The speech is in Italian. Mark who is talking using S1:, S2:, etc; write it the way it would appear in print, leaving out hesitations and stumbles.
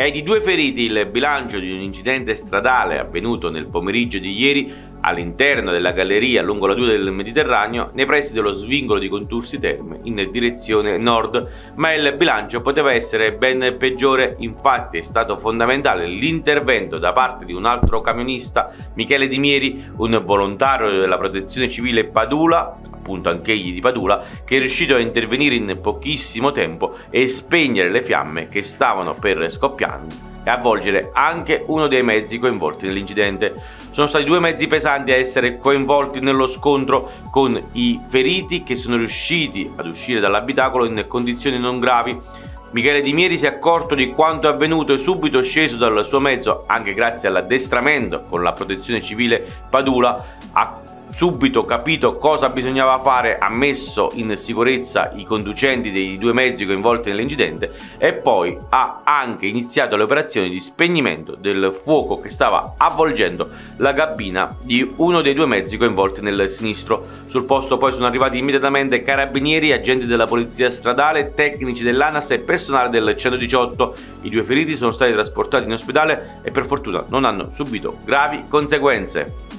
S1: È di 2 feriti il bilancio di un incidente stradale avvenuto nel pomeriggio di ieri all'interno della galleria lungo la 2 del Mediterraneo nei pressi dello svincolo di Contursi Terme in direzione nord, ma il bilancio poteva essere ben peggiore. Infatti è stato fondamentale l'intervento da parte di un altro camionista, Michele Di Mieri, un volontario della Protezione Civile Padula, appunto anch'egli di Padula, che è riuscito a intervenire in pochissimo tempo e spegnere le fiamme che stavano per scoppiare e avvolgere anche uno dei mezzi coinvolti nell'incidente. Sono stati 2 mezzi pesanti a essere coinvolti nello scontro, con i feriti che sono riusciti ad uscire dall'abitacolo in condizioni non gravi. Michele Di Mieri si è accorto di quanto avvenuto e subito sceso dal suo mezzo, anche grazie all'addestramento con la Protezione Civile Padula, ha subito capito cosa bisognava fare, ha messo in sicurezza i conducenti dei 2 mezzi coinvolti nell'incidente e poi ha anche iniziato le operazioni di spegnimento del fuoco che stava avvolgendo la cabina di uno dei 2 mezzi coinvolti nel sinistro. Sul posto poi sono arrivati immediatamente carabinieri, agenti della polizia stradale, tecnici dell'ANAS e personale del 118. I 2 feriti sono stati trasportati in ospedale e per fortuna non hanno subito gravi conseguenze.